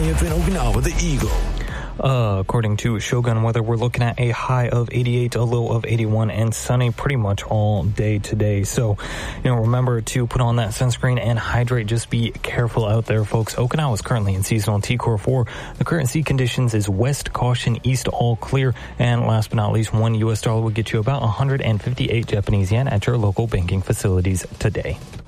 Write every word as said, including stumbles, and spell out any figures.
twentieth in Okinawa, the Eagle. Uh, according to Shogun Weather, we're looking at a high of eighty-eight, a low of eighty-one, and sunny pretty much all day today. So, you know, remember to put on that sunscreen and hydrate. Just be careful out there, folks. Okinawa is currently in seasonal T Core four. The current sea conditions is west caution, east all clear. And last but not least, one U S dollar will get you about one hundred fifty-eight Japanese yen at your local banking facilities today.